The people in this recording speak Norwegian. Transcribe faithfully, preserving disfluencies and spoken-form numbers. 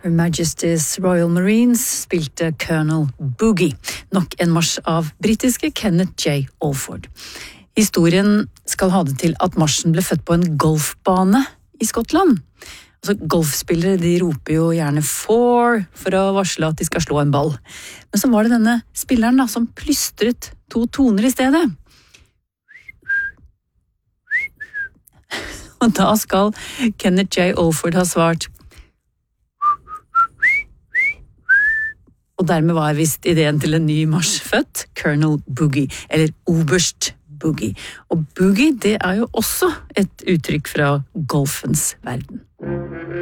Her Majesty's Royal Marines spilte Colonel Boogie, nok en marsj av britiske Kenneth J. Alford. Historien skal ha det til at marsjen ble født på en golfbane i Skottland. Altså, golfspillere de roper jo gjerne four for å varsle at de skal slå en ball. Men så var det denne spilleren da, som plystret to toner i stedet. Og da skal Kenneth J. Alford ha svart. Og dermed var visst ideen til en ny marsj født, Colonel Boogie, eller Oberst Boogie. Og Boogie, det er jo også et uttrykk fra golfens verden.